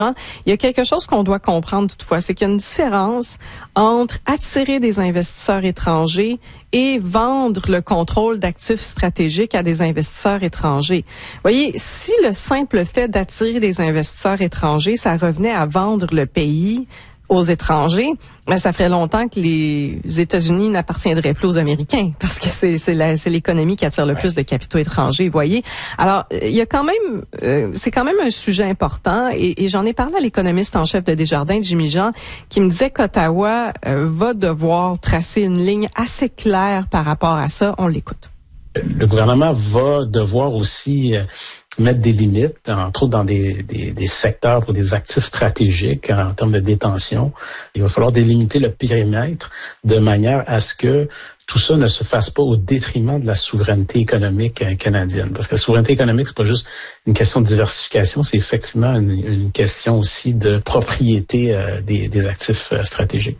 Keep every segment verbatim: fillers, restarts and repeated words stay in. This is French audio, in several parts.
Il y a quelque chose qu'on doit comprendre toutefois, c'est qu'il y a une différence entre attirer des investisseurs étrangers et vendre le contrôle d'actifs stratégiques à des investisseurs étrangers. Vous voyez, si le simple fait d'attirer des investisseurs étrangers, ça revenait à vendre le pays aux étrangers, mais ça ferait longtemps que les États-Unis n'appartiendraient plus aux Américains, parce que c'est c'est la, c'est l'économie qui attire le plus de capitaux étrangers, vous voyez. Alors, il y a quand même, euh, c'est quand même un sujet important, et, et j'en ai parlé à l'économiste en chef de Desjardins, Jimmy Jean, qui me disait qu'Ottawa euh, va devoir tracer une ligne assez claire par rapport à ça. On l'écoute. Le gouvernement va devoir aussi euh, mettre des limites, entre autres dans des, des, des secteurs pour des actifs stratégiques en termes de détention. Il va falloir délimiter le périmètre de manière à ce que tout ça ne se fasse pas au détriment de la souveraineté économique canadienne. Parce que la souveraineté économique, c'est pas juste une question de diversification, c'est effectivement une, une question aussi de propriété euh, des, des actifs euh, stratégiques.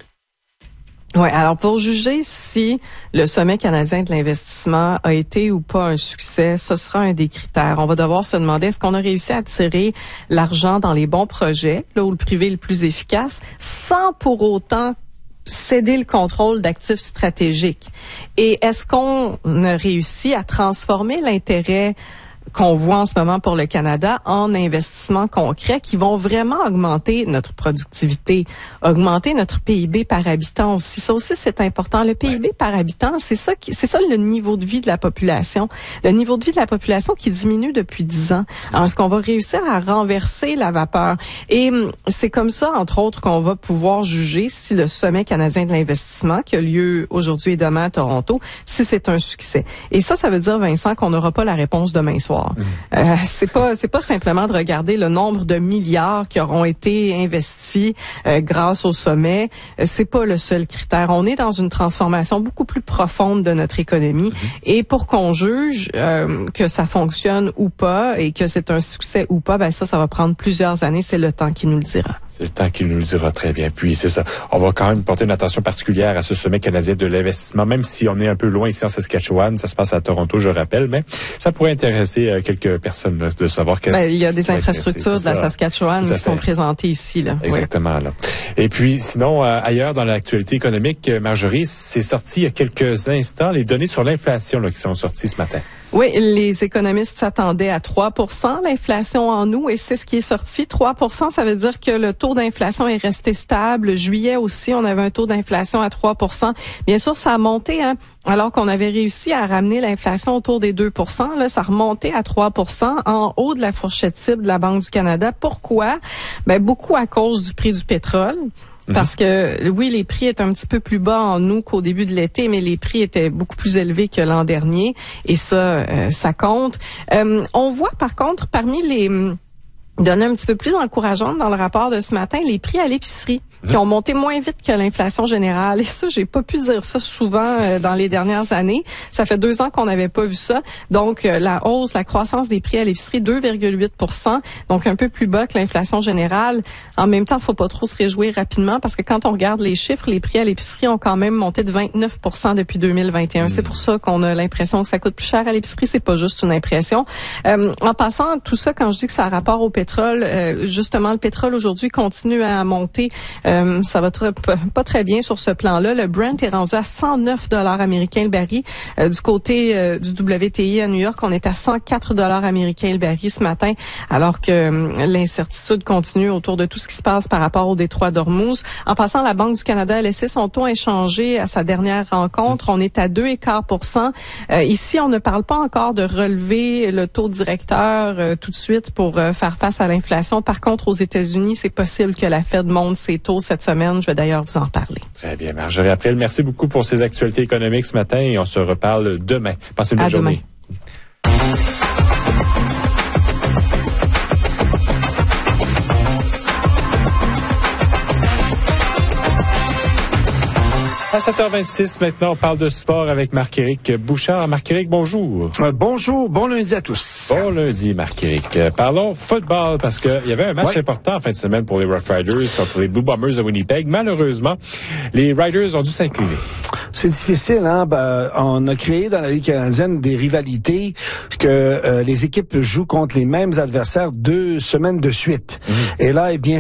Oui, alors pour juger si le sommet canadien de l'investissement a été ou pas un succès, ce sera un des critères. On va devoir se demander est-ce qu'on a réussi à attirer l'argent dans les bons projets, là où le privé est le plus efficace, sans pour autant céder le contrôle d'actifs stratégiques. Et est-ce qu'on a réussi à transformer l'intérêt qu'on voit en ce moment pour le Canada en investissements concrets qui vont vraiment augmenter notre productivité, augmenter notre P I B par habitant aussi. Ça aussi, c'est important. Le P I B ouais. par habitant, c'est ça qui, c'est ça le niveau de vie de la population. Le niveau de vie de la population qui diminue depuis dix ans. Alors, est-ce qu'on va réussir à renverser la vapeur? Et c'est comme ça, entre autres, qu'on va pouvoir juger si le sommet canadien de l'investissement qui a lieu aujourd'hui et demain à Toronto, si c'est un succès. Et ça, ça veut dire, Vincent, qu'on n'aura pas la réponse demain soir. Euh, c'est pas c'est pas simplement de regarder le nombre de milliards qui auront été investis euh, grâce au sommet. C'est pas le seul critère. On est dans une transformation beaucoup plus profonde de notre économie. Mm-hmm. Et pour qu'on juge euh, que ça fonctionne ou pas et que c'est un succès ou pas, ben ça, ça va prendre plusieurs années. C'est le temps qui nous le dira. C'est le temps qui nous le dira très bien. Puis c'est ça. On va quand même porter une attention particulière à ce sommet canadien de l'investissement, même si on est un peu loin ici en Saskatchewan. Ça se passe à Toronto, je rappelle, mais ça pourrait intéresser euh, quelques personnes là, de savoir qu'est-ce. Ben, il y a des infrastructures de la Saskatchewan qui sont présentées ici là. Exactement oui. là. Et puis sinon euh, ailleurs dans l'actualité économique, Marjorie, c'est sorti il y a quelques instants les données sur l'inflation là qui sont sorties ce matin. Oui, les économistes s'attendaient à trois pour cent l'inflation en août et c'est ce qui est sorti. trois pour cent, ça veut dire que le taux d'inflation est resté stable. Juillet aussi, on avait un taux d'inflation à trois pour cent. Bien sûr, ça a monté, hein, alors qu'on avait réussi à ramener l'inflation autour des deux pour cent. Là, ça a remonté à trois pour cent en haut de la fourchette cible de la Banque du Canada. Pourquoi? Ben, beaucoup à cause du prix du pétrole. Parce que, oui, les prix étaient un petit peu plus bas en août qu'au début de l'été, mais les prix étaient beaucoup plus élevés que l'an dernier. Et ça, euh, ça compte. Euh, on voit, par contre, parmi les données un petit peu plus encourageantes dans le rapport de ce matin, les prix à l'épicerie qui ont monté moins vite que l'inflation générale. Et ça, j'ai pas pu dire ça souvent euh, dans les dernières années. Ça fait deux ans qu'on n'avait pas vu ça. Donc, euh, la hausse, la croissance des prix à l'épicerie, deux virgule huit pour cent, donc un peu plus bas que l'inflation générale. En même temps, faut pas trop se réjouir rapidement parce que quand on regarde les chiffres, les prix à l'épicerie ont quand même monté de vingt-neuf pour cent depuis deux mille vingt et un. Mmh. C'est pour ça qu'on a l'impression que ça coûte plus cher à l'épicerie. C'est pas juste une impression. Euh, en passant, tout ça, quand je dis que ça a rapport au pétrole, euh, justement, le pétrole aujourd'hui continue à monter. Euh, ça va très, pas très bien sur ce plan-là. Le Brent est rendu à cent neuf dollars américains le baril. Euh, du côté euh, du W T I à New York, on est à cent quatre dollars américains le baril ce matin, alors que euh, l'incertitude continue autour de tout ce qui se passe par rapport au détroit d'Ormuz. En passant, la Banque du Canada a laissé son taux inchangé à sa dernière rencontre. On est à deux virgule cinq pour cent. Euh, ici, on ne parle pas encore de relever le taux directeur euh, tout de suite pour euh, faire face à l'inflation. Par contre, aux États-Unis, c'est possible que la Fed monte ses taux cette semaine. Je vais d'ailleurs vous en parler. Très bien, Marjorie April, merci beaucoup pour ces actualités économiques ce matin et on se reparle demain. Passez une bonne journée. À sept heures vingt-six, maintenant, on parle de sport avec Marc-Éric Bouchard. Marc-Éric, bonjour. Euh, bonjour, bon lundi à tous. Bon lundi, Marc-Éric. Euh, parlons football, parce qu'il y avait un match ouais. important en fin de semaine pour les Rough Riders contre les Blue Bombers de Winnipeg. Malheureusement, les Riders ont dû s'incliner. C'est difficile, hein? Ben, on a créé dans la Ligue canadienne des rivalités que euh, les équipes jouent contre les mêmes adversaires deux semaines de suite. Mmh. Et là, eh bien,